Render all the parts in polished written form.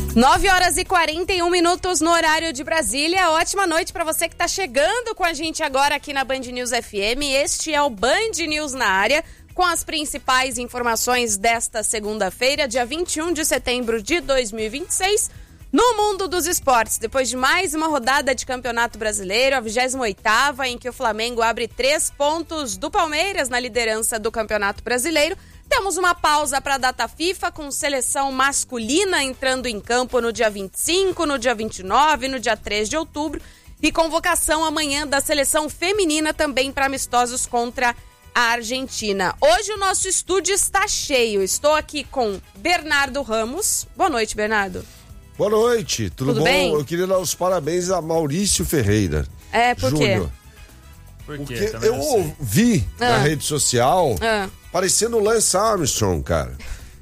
9h41 no horário de Brasília. Ótima noite para você que está chegando com a gente agora aqui na Band News FM. Este é o Band News na área, com as principais informações desta segunda-feira, dia 21 de setembro de 2026. No mundo dos esportes, depois de mais uma rodada de Campeonato Brasileiro, a 28ª, em que o Flamengo abre 3 pontos do Palmeiras na liderança do Campeonato Brasileiro, temos uma pausa para a data FIFA, com seleção masculina entrando em campo no dia 25, no dia 29, no dia 3 de outubro, e convocação amanhã da seleção feminina também para amistosos contra a Argentina. Hoje o nosso estúdio está cheio. Estou aqui com Bernardo Ramos. Boa noite, Bernardo. Boa noite, tudo bom? Bem? Eu queria dar os parabéns a Maurício Ferreira. Por quê? Porque eu ouvi na rede social parecendo o Lance Armstrong, cara.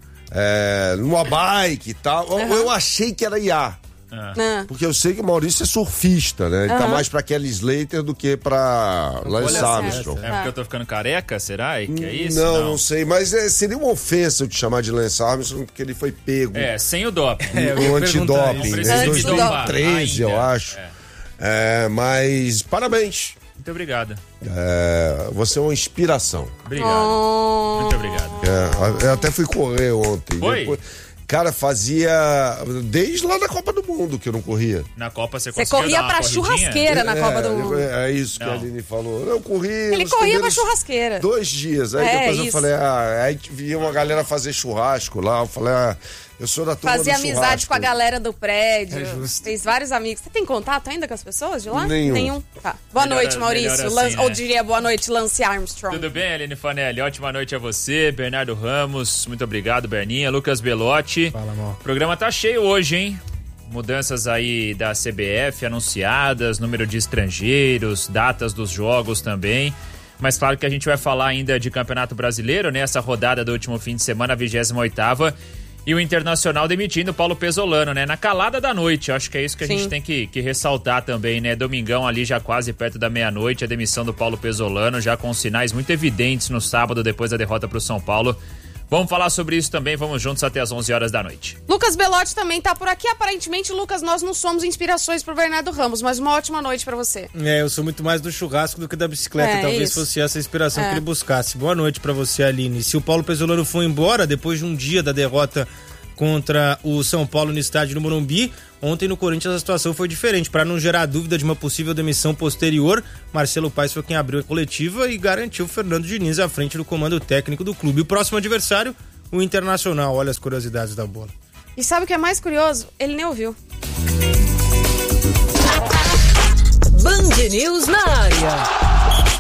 Numa bike e tal. Eu achei que era IA. Porque eu sei que o Maurício é surfista, né? Ele tá mais pra Kelly Slater do que pra Lance Armstrong. É porque eu tô ficando careca, será? Que é isso? Não sei, mas seria uma ofensa eu te chamar de Lance Armstrong, porque ele foi pego. Sem o doping. O antidoping, em 2013, eu acho. Mas parabéns. Muito obrigado. Você é uma inspiração. Obrigado. Muito obrigado. Eu até fui correr ontem. Foi? Depois, cara, fazia desde lá da Copa do Mundo que eu não corria. Na Copa você corria pra churrasqueira na Copa do Mundo. É isso que a Aline falou. Eu corri. Ele corria pra churrasqueira. 2 dias. Aí depois eu falei, aí via uma galera fazer churrasco lá. Eu falei, eu sou da turma Fazia do amizade churrasco. com a galera do prédio. Justo. Fez vários amigos. Você tem contato ainda com as pessoas de lá? Nenhum. Tá. Boa noite, Maurício. Assim, Ou diria boa noite, Lance Armstrong. Tudo bem, Aline Fanelli? Ótima noite a você, Bernardo Ramos. Muito obrigado, Berninha. Lucas Belotti. Fala, amor. O programa tá cheio hoje, hein? Mudanças aí da CBF anunciadas, número de estrangeiros, datas dos jogos também. Mas claro que a gente vai falar ainda de Campeonato Brasileiro, né? Essa rodada do último fim de semana, a 28ª. E o Internacional demitindo o Paulo Pesolano, né? Na calada da noite, acho que é isso que a gente tem que ressaltar também, né? Domingão ali já quase perto da meia-noite, a demissão do Paulo Pesolano, já com sinais muito evidentes no sábado, depois da derrota pro São Paulo. Vamos falar sobre isso também, vamos juntos até as 11 horas da noite. Lucas Belotti também tá por aqui. Aparentemente, Lucas, nós não somos inspirações pro Bernardo Ramos, mas uma ótima noite pra você. Eu sou muito mais do churrasco do que da bicicleta, talvez fosse essa a inspiração que ele buscasse. Boa noite pra você, Aline. Se o Paulo Pesolano foi embora depois de um dia da derrota contra o São Paulo no estádio do Morumbi, ontem no Corinthians a situação foi diferente. Para não gerar dúvida de uma possível demissão posterior, Marcelo Paes foi quem abriu a coletiva e garantiu o Fernando Diniz à frente do comando técnico do clube. O próximo adversário, o Internacional. Olha as curiosidades da bola. E sabe o que é mais curioso? Ele nem ouviu. Band News na área.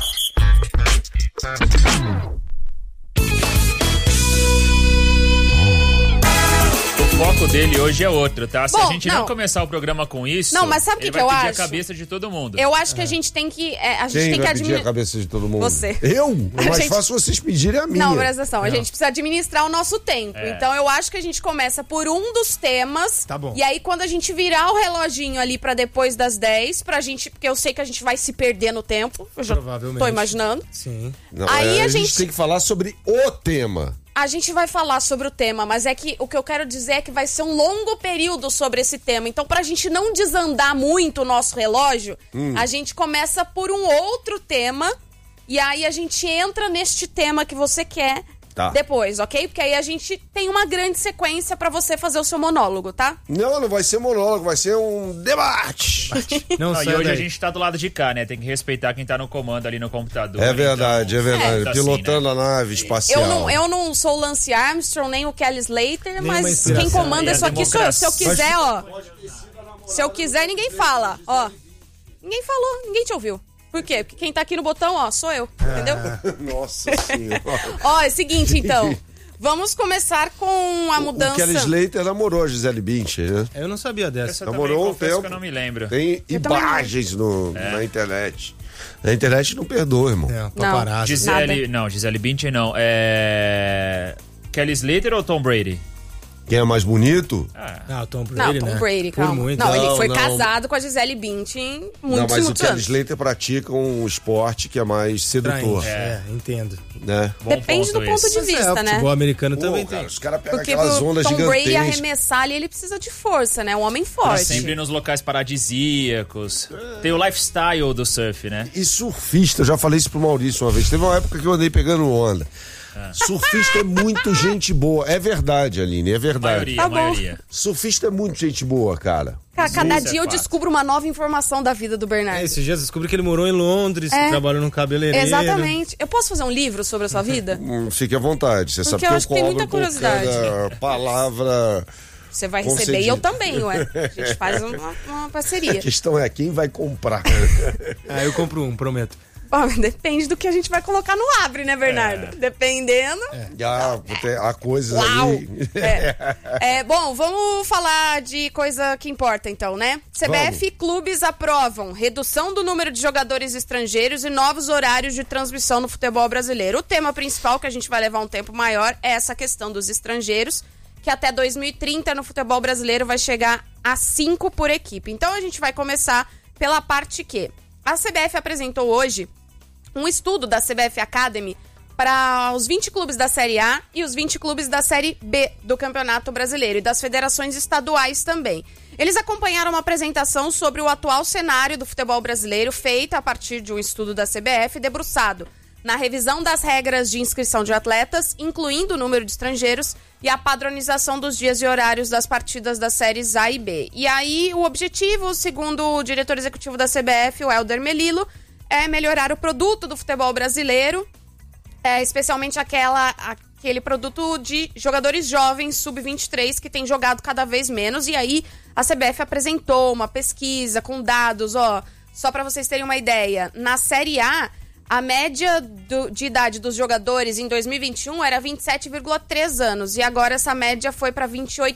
O foco dele hoje é outro, tá? Se Bom, a gente não começar o programa com isso, não, mas sabe o que eu acho? a cabeça de todo mundo. Eu acho que a gente tem que... Quem vai pedir a cabeça de todo mundo? Você. Eu? É mais fácil vocês pedirem a minha. Não, presta atenção. A gente precisa administrar o nosso tempo. Então eu acho que a gente começa por um dos temas. Tá bom. E aí quando a gente virar o reloginho ali pra depois das 10, pra gente... Porque eu sei que a gente vai se perder no tempo. Eu já tô imaginando. Sim. Não, aí a gente tem que falar sobre o tema. A gente vai falar sobre o tema, mas é que o que eu quero dizer é que vai ser um longo período sobre esse tema. Então, pra gente não desandar muito o nosso relógio, a gente começa por um outro tema e aí a gente entra neste tema que você quer depois, ok? Porque aí a gente tem uma grande sequência pra você fazer o seu monólogo, tá? Não vai ser monólogo, vai ser um debate. Não, e hoje a gente tá do lado de cá, né? Tem que respeitar quem tá no comando ali no computador. É verdade, então, é verdade. tá Pilotando assim, né? a nave espacial. Eu não sou o Lance Armstrong, nem o Kelly Slater, Nem mas quem comanda isso aqui sou eu. Se eu quiser, se eu quiser, ninguém fala, Ninguém falou, ninguém te ouviu. Por quê? Porque quem tá aqui no botão, sou eu, entendeu? Nossa senhora. É o seguinte, então. Vamos começar com a mudança. O Kelly Slater namorou a Gisele Bündchen, né? Eu não sabia dessa. Namorou um tempo. Que eu não me lembro. Tem imagens na internet. A internet não perdoa, irmão. Paparazzi. Gisele Bündchen não. Kelly Slater ou Tom Brady? Quem é mais bonito? Não, Tom Brady, Tom Brady, calma. Muito. Não, ele foi casado com a Gisele Bündchen muitos mas anos. o Kelly Slater pratica um esporte que é mais sedutor. Entendo. Né? Depende do ponto de vista, né? O futebol americano também tem. Os caras pegam aquelas ondas Tom gigantescas. Brady arremessar ali, ele precisa de força, né? Um homem forte. Sempre nos locais paradisíacos. Tem o lifestyle do surf, né? E surfista, eu já falei isso pro Maurício uma vez. Teve uma época que eu andei pegando onda. Surfista é muito gente boa. É verdade, Aline, é verdade. Maioria. Surfista é muito gente boa, cara. Cada dia eu descubro uma nova informação da vida do Bernardo. Esses dias descobri que ele morou em Londres, trabalhou num cabeleireiro. Exatamente. Eu posso fazer um livro sobre a sua vida? Fique à vontade. Você sabe que eu acho que tem muita curiosidade. Palavra... Você vai receber e eu também, ué. A gente faz uma parceria. A questão é quem vai comprar. Eu compro um, prometo. Depende do que a gente vai colocar no Abre, né, Bernardo? Dependendo. Há coisas ali. Bom, vamos falar de coisa que importa, então, né? CBF e clubes aprovam redução do número de jogadores estrangeiros e novos horários de transmissão no futebol brasileiro. O tema principal, que a gente vai levar um tempo maior, é essa questão dos estrangeiros, que até 2030 no futebol brasileiro vai chegar a 5 por equipe. Então a gente vai começar pela parte que a CBF apresentou hoje um estudo da CBF Academy para os 20 clubes da Série A e os 20 clubes da Série B do Campeonato Brasileiro e das federações estaduais também. Eles acompanharam uma apresentação sobre o atual cenário do futebol brasileiro feita a partir de um estudo da CBF debruçado na revisão das regras de inscrição de atletas, incluindo o número de estrangeiros e a padronização dos dias e horários das partidas das séries A e B. E aí o objetivo, segundo o diretor executivo da CBF, o Helder Melillo, é melhorar o produto do futebol brasileiro, especialmente aquele produto de jogadores jovens, sub-23, que tem jogado cada vez menos. E aí a CBF apresentou uma pesquisa com dados, só para vocês terem uma ideia. Na Série A, a média de idade dos jogadores em 2021 era 27,3 anos e agora essa média foi para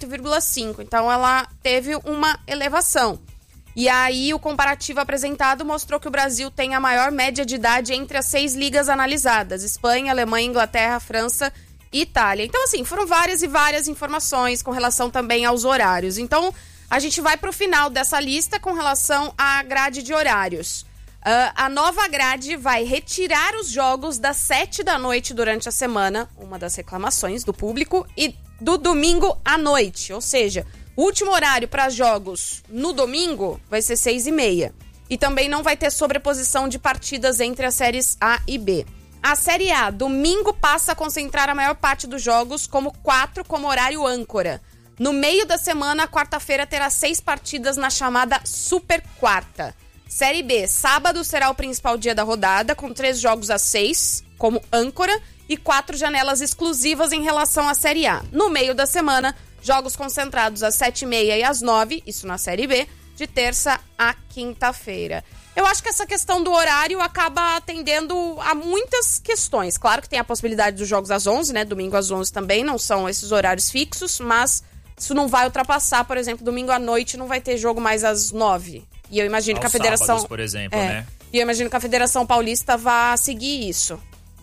28,5. Então ela teve uma elevação. E aí o comparativo apresentado mostrou que o Brasil tem a maior média de idade entre as 6 ligas analisadas: Espanha, Alemanha, Inglaterra, França e Itália. Então, assim, foram várias e várias informações com relação também aos horários. Então, a gente vai para o final dessa lista com relação à grade de horários. A nova grade vai retirar os jogos das 7 da noite durante a semana, uma das reclamações do público, e do domingo à noite, ou seja, o último horário para jogos no domingo vai ser 6h30. E também não vai ter sobreposição de partidas entre as séries A e B. A Série A, domingo, passa a concentrar a maior parte dos jogos como 4 como horário âncora. No meio da semana, a quarta-feira terá 6 partidas na chamada Super Quarta. Série B, sábado será o principal dia da rodada, com 3 jogos às 6 como âncora e 4 janelas exclusivas em relação à Série A. No meio da semana, jogos concentrados às 7h30 e às 9h, isso na Série B, de terça a quinta-feira. Eu acho que essa questão do horário acaba atendendo a muitas questões. Claro que tem a possibilidade dos jogos às 11, né? Domingo às 11 também, não são esses horários fixos, mas isso não vai ultrapassar, por exemplo, domingo à noite não vai ter jogo mais às 9. E eu imagino que a Federação... sábados, por exemplo, né? E eu imagino que a Federação Paulista vá seguir isso.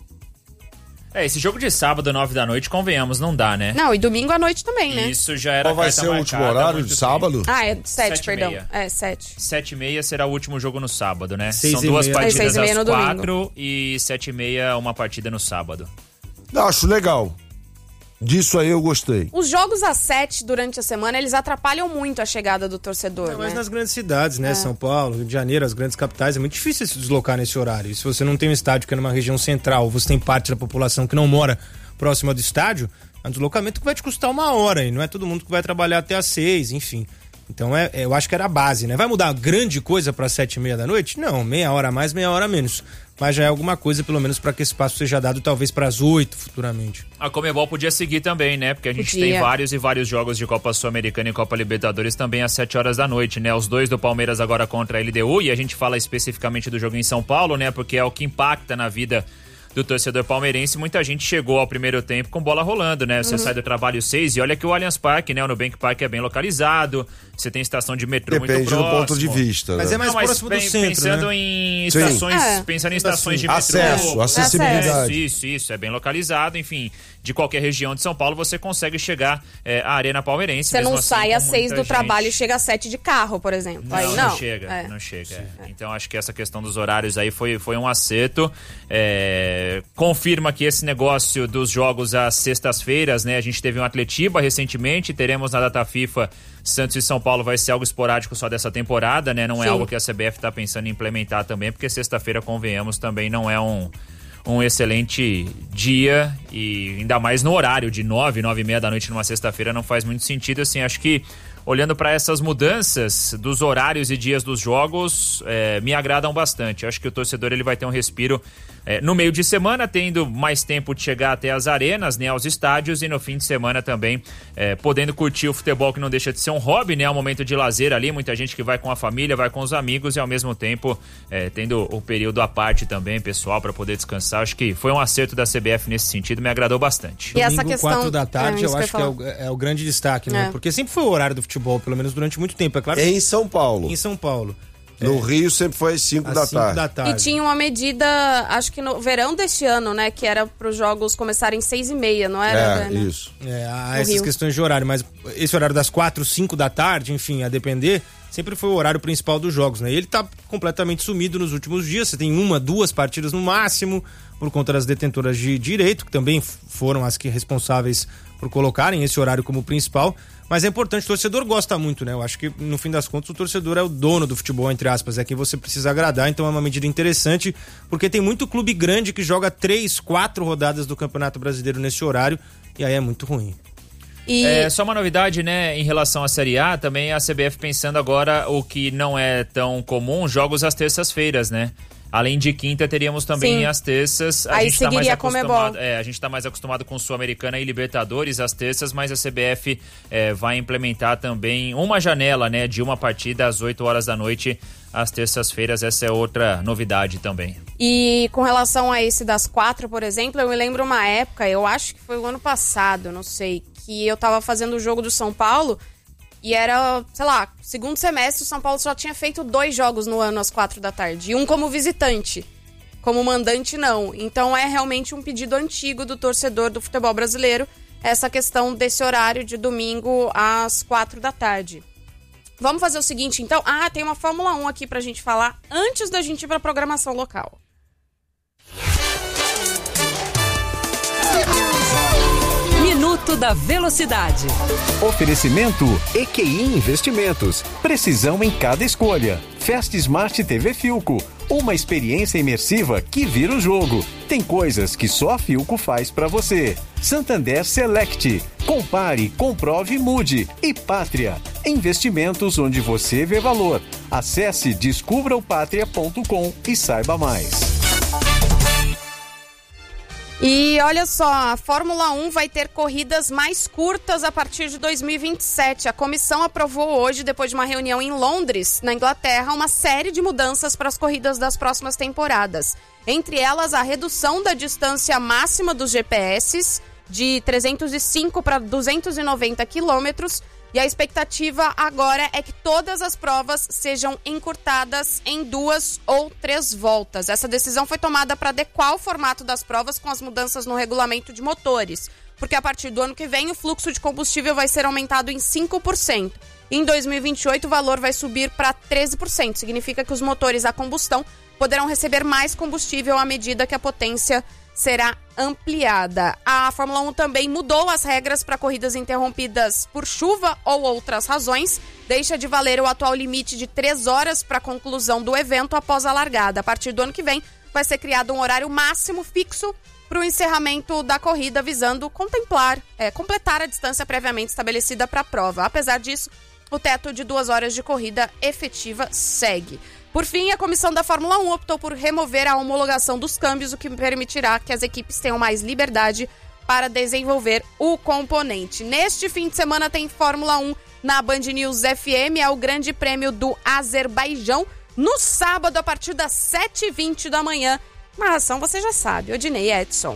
Esse jogo de sábado, 9 da noite, convenhamos, não dá, né? Não, e domingo à noite também, né? Isso já era. Qual vai ser o último horário de sábado? É 7, perdão. 7. 7h30 será o último jogo no sábado, né? 6h30. São 2 partidas às 4 domingo. e 7h30 uma partida no sábado. Acho legal. Disso aí eu gostei. Os jogos às 7 durante a semana, eles atrapalham muito a chegada do torcedor, Mas né? nas grandes cidades, né? São Paulo, Rio de Janeiro, as grandes capitais, é muito difícil se deslocar nesse horário. E se você não tem um estádio que é numa região central, você tem parte da população que não mora próxima do estádio, é um deslocamento que vai te custar 1 hora, e não é todo mundo que vai trabalhar até às 6, enfim. Então eu acho que era a base, né? Vai mudar grande coisa para 7h30 da noite? Não, meia hora a mais, meia hora a menos. Mas já é alguma coisa, pelo menos, para que esse espaço seja dado talvez para as 8 futuramente. A Conmebol podia seguir também, né? Porque a gente tem vários e vários jogos de Copa Sul-Americana e Copa Libertadores também às 7 horas da noite, né? Os 2 do Palmeiras agora contra a LDU, e a gente fala especificamente do jogo em São Paulo, né? Porque é o que impacta na vida do torcedor palmeirense. Muita gente chegou ao primeiro tempo com bola rolando, né? Você sai do trabalho 6 e olha que o Allianz Parque, né? O Nubank Park é bem localizado, você tem estação de metrô muito próximo. Depende do ponto de vista. Mas né? é mais próximo do centro, pensando né? em estações, pensando em estações de metrô. Acessibilidade. Isso, é bem localizado, enfim. De qualquer região de São Paulo, você consegue chegar à Arena Palmeirense. Você não assim, sai às 6 do trabalho e chega às 7 de carro, por exemplo. Não, aí não chega. Então, acho que essa questão dos horários aí foi um acerto. Confirma que esse negócio dos jogos às sextas-feiras, né? A gente teve um Atletiba recentemente, teremos na data FIFA Santos e São Paulo, vai ser algo esporádico só dessa temporada, né? Não é algo que a CBF está pensando em implementar também, porque sexta-feira, convenhamos, também não é um excelente dia, e ainda mais no horário de 9h30 da noite numa sexta-feira não faz muito sentido. Assim, acho que olhando para essas mudanças dos horários e dias dos jogos, me agradam bastante. Acho que o torcedor ele vai ter um respiro no meio de semana, tendo mais tempo de chegar até as arenas, né, aos estádios, e no fim de semana também podendo curtir o futebol, que não deixa de ser um hobby, né, um momento de lazer ali, muita gente que vai com a família, vai com os amigos, e ao mesmo tempo tendo o período à parte também, pessoal, para poder descansar. Acho que foi um acerto da CBF nesse sentido, me agradou bastante. E essa questão 4 da tarde, eu acho que é o grande destaque, né? Porque sempre foi o horário do futebol, pelo menos durante muito tempo, é claro. Em São Paulo. Em São Paulo. No Rio sempre foi às 5 da tarde. E tinha uma medida, acho que no verão deste ano, né? Que era para os jogos começarem 6h30, não era? Isso. Há essas Rio. Questões de horário, mas esse horário das 4, 5 da tarde, enfim, a depender, sempre foi o horário principal dos jogos, né? E ele tá completamente sumido nos últimos dias. Você tem 1, 2 partidas no máximo, por conta das detentoras de direito, que também foram as que responsáveis por colocarem esse horário como principal. Mas é importante, o torcedor gosta muito, né? Eu acho que, no fim das contas, o torcedor é o dono do futebol, entre aspas, é quem você precisa agradar, então é uma medida interessante, porque tem muito clube grande que joga 3, 4 rodadas do Campeonato Brasileiro nesse horário, e aí é muito ruim. Só uma novidade, né, em relação à Série A, também a CBF pensando agora o que não é tão comum, jogos às terças-feiras, né? Além de quinta, teríamos também as terças. Aí seguiria a Comebol. A gente está mais acostumado com Sul-Americana e Libertadores às terças, mas a CBF vai implementar também uma janela, né, de uma partida às 8 horas da noite às terças-feiras. Essa é outra novidade também. E com relação a esse das 4, por exemplo, eu me lembro uma época, eu acho que foi o ano passado, não sei, que eu tava fazendo o jogo do São Paulo. E era, sei lá, segundo semestre, o São Paulo só tinha feito 2 jogos no ano às 4 da tarde. E um como visitante. Como mandante, não. Então é realmente um pedido antigo do torcedor do futebol brasileiro, essa questão desse horário de domingo às 4 da tarde. Vamos fazer o seguinte, então. Tem uma Fórmula 1 aqui pra gente falar antes da gente ir pra programação local. Minuto da Velocidade. Oferecimento EQI Investimentos. Precisão em cada escolha. Fast Smart TV Philco. Uma experiência imersiva que vira o jogo. Tem coisas que só a Philco faz pra você. Santander Select. Compare, comprove e mude. E Pátria. Investimentos onde você vê valor. Acesse descubraopatria.com e saiba mais. E olha só, a Fórmula 1 vai ter corridas mais curtas a partir de 2027. A comissão aprovou hoje, depois de uma reunião em Londres, na Inglaterra, uma série de mudanças para as corridas das próximas temporadas. Entre elas, a redução da distância máxima dos GPS de 305 para 290 quilômetros. E a expectativa agora é que todas as provas sejam encurtadas em 2 ou 3 voltas. Essa decisão foi tomada para adequar o formato das provas com as mudanças no regulamento de motores, porque a partir do ano que vem o fluxo de combustível vai ser aumentado em 5%. Em 2028 o valor vai subir para 13%. Significa que os motores a combustão poderão receber mais combustível à medida que a potência será ampliada. A Fórmula 1 também mudou as regras para corridas interrompidas por chuva ou outras razões. Deixa de valer o atual limite de 3 horas para a conclusão do evento após a largada. A partir do ano que vem, vai ser criado um horário máximo fixo para o encerramento da corrida, visando completar a distância previamente estabelecida para a prova. Apesar disso, o teto de 2 horas de corrida efetiva segue. Por fim, a comissão da Fórmula 1 optou por remover a homologação dos câmbios, o que permitirá que as equipes tenham mais liberdade para desenvolver o componente. Neste fim de semana tem Fórmula 1 na Band News FM, é o Grande Prêmio do Azerbaijão. No sábado, a partir das 7h20 da manhã, Narração você já sabe, Odinei Edson.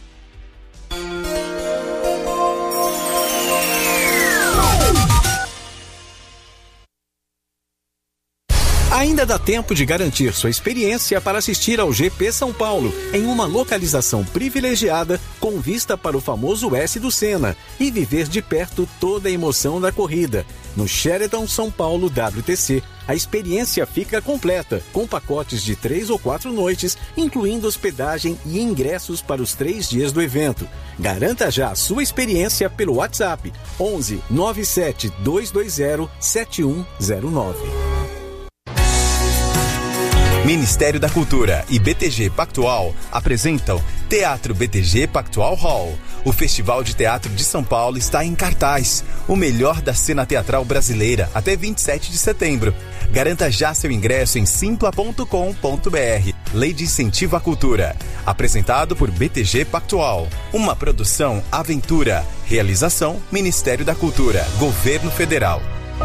Ainda dá tempo de garantir sua experiência para assistir ao GP São Paulo, em uma localização privilegiada com vista para o famoso S do Senna e viver de perto toda a emoção da corrida. No Sheraton São Paulo WTC, a experiência fica completa, com pacotes de 3 ou 4 noites, incluindo hospedagem e ingressos para os 3 dias do evento. Garanta já a sua experiência pelo WhatsApp 11 97 220 7109. Ministério da Cultura e BTG Pactual apresentam Teatro BTG Pactual Hall. O Festival de Teatro de São Paulo está em cartaz. O melhor da cena teatral brasileira até 27 de setembro. Garanta já seu ingresso em simpla.com.br. Lei de Incentivo à Cultura. Apresentado por BTG Pactual. Uma produção Aventura. Realização Ministério da Cultura. Governo Federal.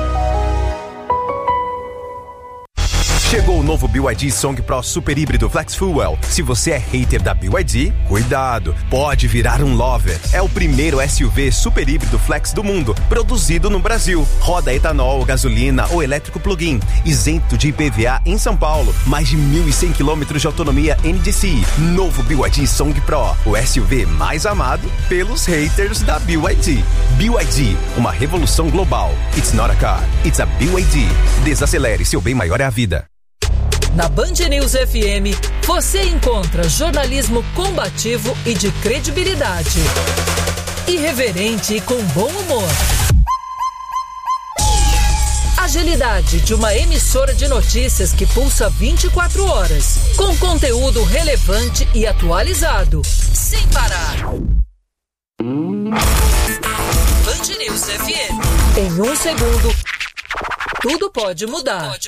Chegou o novo BYD Song Pro Super Híbrido Flex Fuel. Se você é hater da BYD, cuidado, pode virar um lover. É o primeiro SUV super híbrido flex do mundo, produzido no Brasil. Roda etanol, gasolina ou elétrico plug-in, isento de IPVA em São Paulo. Mais de 1.100 km de autonomia NDCi. Novo BYD Song Pro, o SUV mais amado pelos haters da BYD. BYD, uma revolução global. It's not a car, it's a BYD. Desacelere, seu bem maior é a vida. Na Band News FM, você encontra jornalismo combativo e de credibilidade. Irreverente e com bom humor. Agilidade de uma emissora de notícias que pulsa 24 horas, com conteúdo relevante e atualizado, sem parar. Band News FM. Em 1 segundo, tudo pode mudar.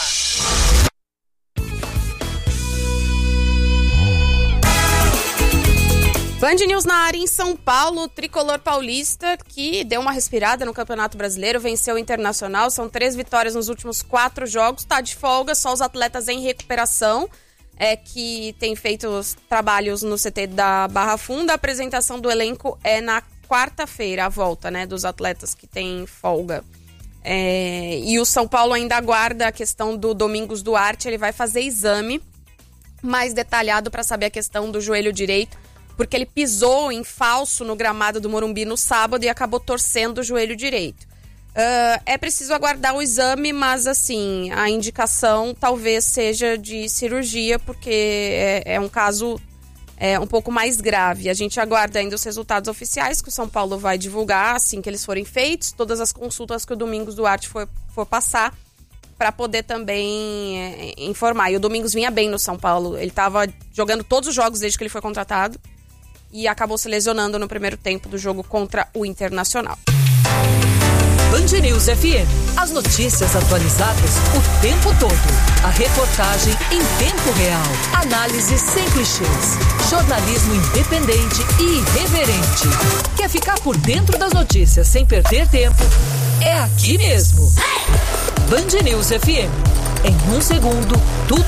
Band News na área em São Paulo, o tricolor paulista que deu uma respirada no Campeonato Brasileiro, venceu o Internacional, são 3 vitórias nos últimos 4 jogos, tá de folga, só os atletas em recuperação, que tem feito os trabalhos no CT da Barra Funda. A apresentação do elenco é na quarta-feira, a volta, né, dos atletas que têm folga. E o São Paulo ainda aguarda a questão do Domingos Duarte, ele vai fazer exame mais detalhado para saber a questão do joelho direito, porque ele pisou em falso no gramado do Morumbi no sábado e acabou torcendo o joelho direito. É preciso aguardar o exame, mas assim, a indicação talvez seja de cirurgia, porque é um caso um pouco mais grave. A gente aguarda ainda os resultados oficiais que o São Paulo vai divulgar assim que eles forem feitos, todas as consultas que o Domingos Duarte for passar, para poder também informar. E o Domingos vinha bem no São Paulo, ele estava jogando todos os jogos desde que ele foi contratado, e acabou se lesionando no primeiro tempo do jogo contra o Internacional. Band News FM. As notícias atualizadas o tempo todo. A reportagem em tempo real. Análise sem clichês. Jornalismo independente e irreverente. Quer ficar por dentro das notícias sem perder tempo? É aqui mesmo. Band News FM. Em 1 segundo, tudo